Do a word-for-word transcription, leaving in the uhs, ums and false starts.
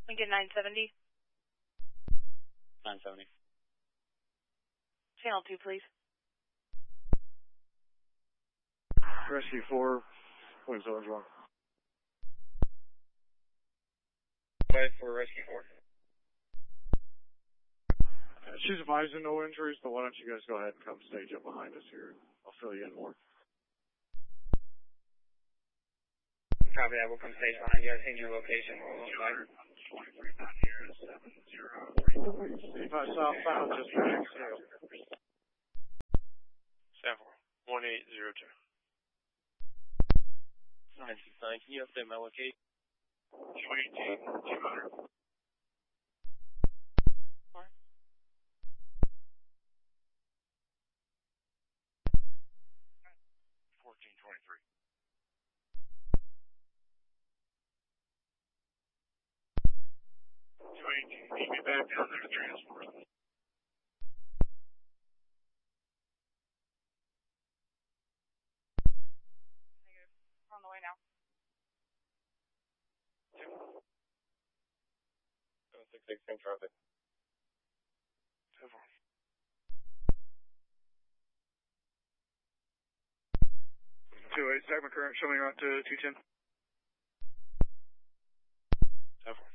Lincoln nine seventy. nine seventy. Channel two, please. Rescue four, Williams Orange one. Five for Rescue four. Uh, she's advising no injuries, but why don't you guys go ahead and come stage up behind us here. I'll fill you in more. Copy that. We'll come stage behind you. I think your location. eighty-five southbound, just for next hill. Seven one eight zero two. nine six nine. Can you update my location? two eighteen, two hundred. fourteen twenty-three. two eighteen, meet me back down there to transport. On the way now. seven six six, same traffic. Seven. two eight, segment current showing out to two ten. Seven.